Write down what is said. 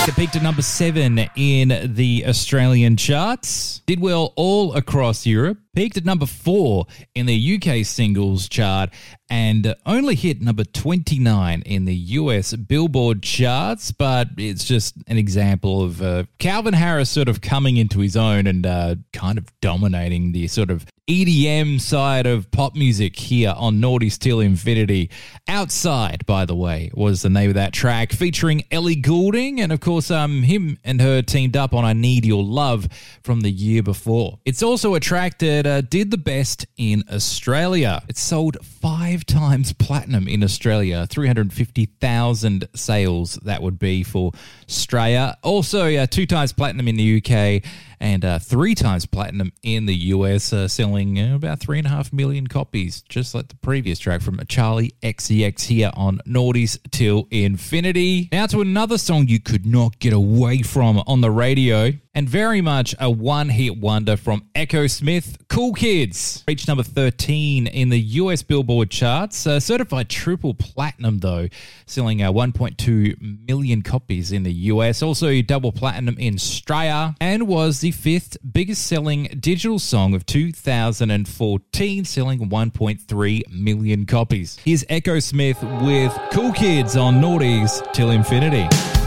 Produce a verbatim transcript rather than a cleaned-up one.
track that peaked at number seven in the Australian charts. Did well all across Europe. Peaked at number four in the U K singles chart and only hit number twenty-nine in the U S Billboard charts, but it's just an example of uh, Calvin Harris sort of coming into his own and uh, kind of dominating the sort of E D M side of pop music here on Naughty's Till Infinity. Outside, by the way, was the name of that track, featuring Ellie Goulding, and of course um, him and her teamed up on I Need Your Love from the year before. It's also a track that uh, did the best in Australia. It sold five times platinum in Australia, three hundred fifty thousand sales that would be for Australia. Also uh, two times platinum in the U K and uh, three times platinum in the U S, uh, selling uh, about three and a half million copies, just like the previous track from Charlie X C X here on Naughty's Till Infinity. Now to another song you could not get away from on the radio, and very much a one-hit wonder from Echo Smith, Cool Kids. Reached number thirteen in the U S Billboard charts, uh, certified triple platinum though, selling uh, one point two million copies in the U S, also double platinum in Australia, and was the fifth biggest selling digital song of two thousand fourteen, selling one point three million copies. Here's Echo Smith with Cool Kids on Naughty's Till Infinity.